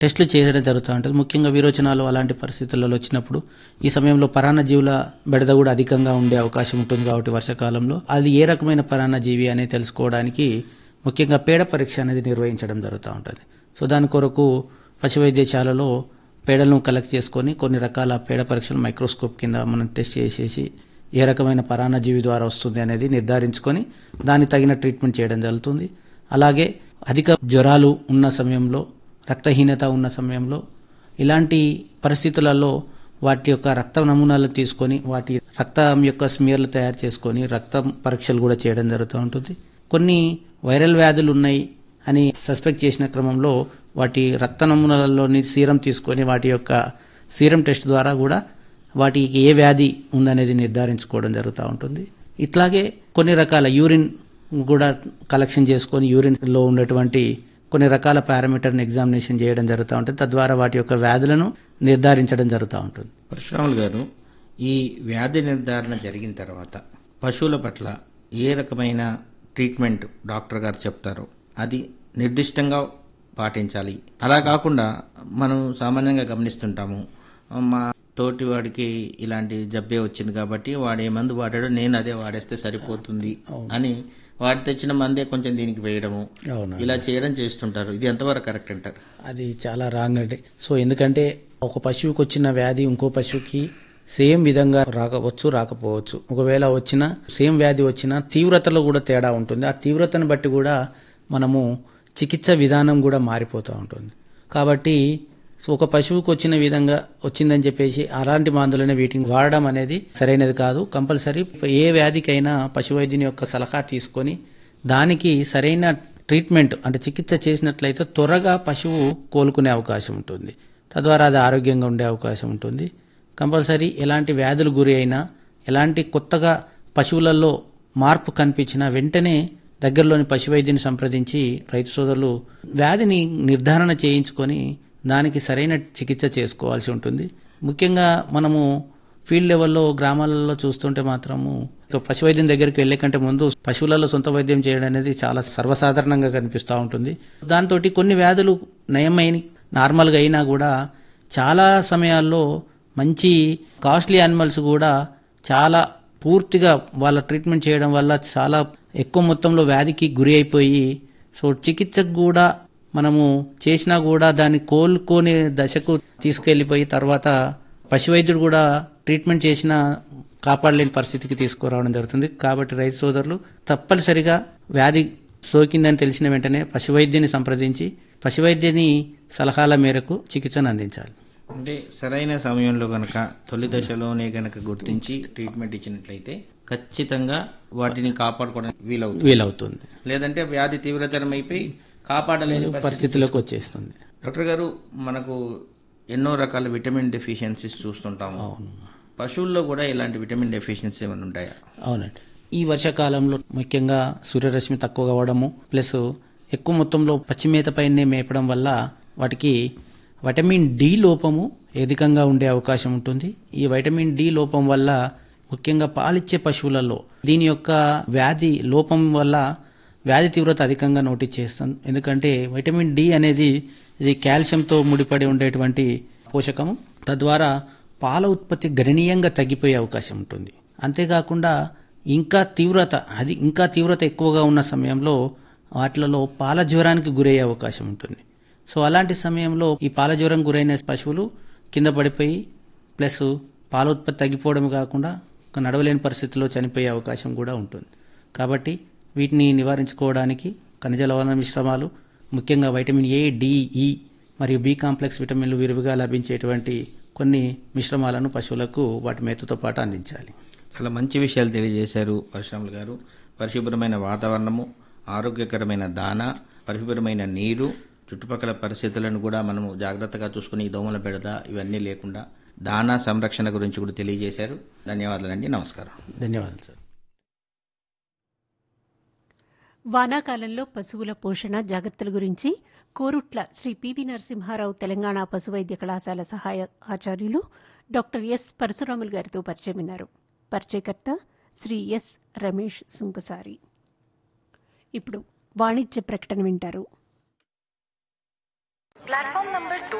టెస్టులు చేయడం జరుగుతూ ఉంటుంది. ముఖ్యంగా విరోచనాలు అలాంటి పరిస్థితులలో వచ్చినప్పుడు ఈ సమయంలో పరాన్నజీవుల బెడద కూడా అధికంగా ఉండే అవకాశం ఉంటుంది. కాబట్టి వర్షాకాలంలో అది ఏ రకమైన పరాన్నజీవి అనేది తెలుసుకోవడానికి ముఖ్యంగా పేడ పరీక్ష అనేది నిర్వహించడం జరుగుతూ ఉంటుంది. సో దాని కొరకు పశు వైద్యశాలలో పేడలను కలెక్ట్ చేసుకొని కొన్ని రకాల పేడ పరీక్షలు మైక్రోస్కోప్ కింద మనం టెస్ట్ చేసేసి ఏ రకమైన పరాన్నజీవి ద్వారా వస్తుంది అనేది నిర్ధారించుకొని దానికి తగిన ట్రీట్మెంట్ చేయడం జరుగుతుంది. అలాగే అధిక జ్వరాలు ఉన్న సమయంలో, రక్తహీనత ఉన్న సమయంలో ఇలాంటి పరిస్థితులలో వాటి యొక్క రక్త నమూనాలు తీసుకొని వాటి రక్తం యొక్క స్మియర్లు తయారు చేసుకొని రక్త పరీక్షలు కూడా చేయడం జరుగుతూ ఉంటుంది. కొన్ని వైరల్ వ్యాధులు ఉన్నాయి అని సస్పెక్ట్ చేసిన క్రమంలో వాటి రక్త నమూనాలలోని సీరం తీసుకొని వాటి యొక్క సీరం టెస్ట్ ద్వారా కూడా వాటికి ఏ వ్యాధి ఉందనేది నిర్ధారించుకోవడం జరుగుతూ ఉంటుంది. ఇట్లాగే కొన్ని రకాల యూరిన్ కూడా కలెక్షన్ చేసుకొని యూరిన్లో ఉన్నటువంటి కొన్ని రకాల పారామీటర్ని ఎగ్జామినేషన్ చేయడం జరుగుతూ ఉంటుంది. తద్వారా వాటి యొక్క వ్యాధులను నిర్ధారించడం జరుగుతూ ఉంటుంది. పరశురాములు గారు, ఈ వ్యాధి నిర్ధారణ జరిగిన తర్వాత పశువుల పట్ల ఏ రకమైన ట్రీట్మెంట్ డాక్టర్ గారు చెప్తారో అది నిర్దిష్టంగా పాటించాలి. అలా కాకుండా మనం సామాన్యంగా గమనిస్తుంటాము, మా తోటి వాడికి ఇలాంటి జబ్బే వచ్చింది కాబట్టి వాడు ఏ మందు వాడాడో నేను అదే వాడేస్తే సరిపోతుంది అని వాడు తెచ్చిన మందే కొంచెం దీనికి వేయడము, ఇలా చేయడం చేస్తుంటారు. ఇది ఎంతవరకు కరెక్ట్ అంటారు? అది చాలా రాంగ్ అండి. సో ఎందుకంటే ఒక పశువుకి వచ్చిన వ్యాధి ఇంకో పశువుకి సేమ్ విధంగా రాకపోవచ్చు, రాకపోవచ్చు. ఒకవేళ వచ్చినా సేమ్ వ్యాధి వచ్చినా తీవ్రతలో కూడా తేడా ఉంటుంది. ఆ తీవ్రతను బట్టి కూడా మనము చికిత్స విధానం కూడా మారిపోతూ ఉంటుంది. కాబట్టి ఒక పశువుకు వచ్చిన విధంగా వచ్చిందని చెప్పేసి అలాంటి మందులనే వీటిని వాడడం అనేది సరైనది కాదు. కంపల్సరీ ఏ వ్యాధికైనా పశు వైద్యుని యొక్క సలహా తీసుకొని దానికి సరైన ట్రీట్మెంట్ అంటే చికిత్స చేసినట్లయితే త్వరగా పశువు కోలుకునే అవకాశం ఉంటుంది. తద్వారా అది ఆరోగ్యంగా ఉండే అవకాశం ఉంటుంది. కంపల్సరీ ఎలాంటి వ్యాధులు గురి అయినా, ఎలాంటి కొత్తగా పశువులలో మార్పు కనిపించినా వెంటనే దగ్గరలోని పశు వైద్యుని సంప్రదించి రైతు సోదరులు వ్యాధిని నిర్ధారణ చేయించుకొని దానికి సరైన చికిత్స చేసుకోవాల్సి ఉంటుంది. ముఖ్యంగా మనము ఫీల్డ్ లెవెల్లో గ్రామాలలో చూస్తుంటే మాత్రము పశు వైద్యం దగ్గరికి వెళ్లే కంటే ముందు పశువులలో సొంత వైద్యం చేయడం అనేది చాలా సర్వసాధారణంగా కనిపిస్తూ ఉంటుంది. దాంతో కొన్ని వ్యాధులు నయమైన నార్మల్గా అయినా కూడా చాలా సమయాల్లో మంచి కాస్ట్లీ యానిమల్స్ కూడా చాలా పూర్తిగా వాళ్ళ ట్రీట్మెంట్ చేయడం వల్ల చాలా ఎక్కువ మొత్తంలో వ్యాధికి గురి అయిపోయి సో చికిత్సకు కూడా మనము చేసినా కూడా దాన్ని కోలుకోని దశకు తీసుకెళ్లిపోయి తర్వాత పశువైద్యుడు కూడా ట్రీట్మెంట్ చేసినా కాపాడలేని పరిస్థితికి తీసుకురావడం జరుగుతుంది. కాబట్టి రైతు సోదరులు తప్పనిసరిగా వ్యాధి సోకిందని తెలిసిన వెంటనే పశువైద్యుని సంప్రదించి పశువైద్యుని సలహాల మేరకు చికిత్సను అందించాలి. అంటే సరైన సమయంలో గనక తొలి దశలోనే గనక గుర్తించి ట్రీట్మెంట్ ఇచ్చినట్లయితే ఖచ్చితంగా వాటిని కాపాడుకోవడానికి వీలవుతుంది. లేదంటే వ్యాధి తీవ్రతరం అయిపోయి కాపాడలేని పరిస్థితిలోకి వచ్చేస్తుంది. డాక్టర్ గారు, మనకు ఎన్నో రకాల విటమిన్ డెఫిషియన్సీస్ చూస్తుంటాము. పశువుల్లో కూడా ఇలాంటి విటమిన్ డెఫిషియన్సీ ఏమైనా ఉంటాయా? అవునండి. ఈ వర్షాకాలంలో ముఖ్యంగా సూర్యరశ్మి తక్కువ కావడము ప్లస్ ఎక్కువ మొత్తంలో పచ్చిమేత పైనే మేపడం వల్ల వాటికి వైటమిన్ డి లోపము అధికంగా ఉండే అవకాశం ఉంటుంది. ఈ వైటమిన్ డి లోపం వల్ల ముఖ్యంగా పాలిచ్చే పశువులలో దీని యొక్క వ్యాధి లోపం వల్ల వ్యాధి తీవ్రత అధికంగా నోటీస్ చేస్తాం. ఎందుకంటే వైటమిన్ డి అనేది ఇది కాల్షియంతో ముడిపడి ఉండేటువంటి పోషకము. తద్వారా పాల ఉత్పత్తి గణనీయంగా తగ్గిపోయే అవకాశం ఉంటుంది. అంతేకాకుండా ఇంకా తీవ్రత ఎక్కువగా ఉన్న సమయంలో వాటిలలో పాల జ్వరానికి గురయ్యే అవకాశం ఉంటుంది. సో అలాంటి సమయంలో ఈ పాల జ్వరం గురైన పశువులు కింద పడిపోయి ప్లస్ పాల ఉత్పత్తి తగ్గిపోవడం కాకుండా నడవలేని పరిస్థితుల్లో చనిపోయే అవకాశం కూడా ఉంటుంది. కాబట్టి వీటిని నివారించుకోవడానికి ఖనిజ లవణ మిశ్రమాలు ముఖ్యంగా వైటమిన్ ఏ, డి, ఈ మరియు బి కాంప్లెక్స్ విటమిన్లు విరివిగా లభించేటువంటి కొన్ని మిశ్రమాలను పశువులకు వాటి మేతతో పాటు అందించాలి. చాలా మంచి విషయాలు తెలియజేశారు పరశురాములు గారు. పరిశుభ్రమైన వాతావరణము, ఆరోగ్యకరమైన దాన, పరిశుభ్రమైన నీరు, చుట్టుపక్కల పరిస్థితులను కూడా మనము జాగ్రత్తగా చూసుకుని దోమల బెడద ఇవన్నీ లేకుండా దానా సంరక్షణ గురించి కూడా తెలియజేశారు. ధన్యవాదాలండి. నమస్కారం. ధన్యవాదాలు సార్. వానాకాలంలో పశువుల పోషణ జాగ్రత్తల గురించి కోరుట్ల శ్రీ పివి నరసింహారావు తెలంగాణ పశువైద్య కళాశాల సహాయ ఆచార్యులు డాక్టర్ ఎస్ పరశురాములు గారితో పరిచయం విన్నారు. పరిచయకర్త శ్రీ ఎస్ రమేష్ సుంకసారి. ఇప్పుడు వాణిజ్య ప్రకటన వింటారు. Platform number 2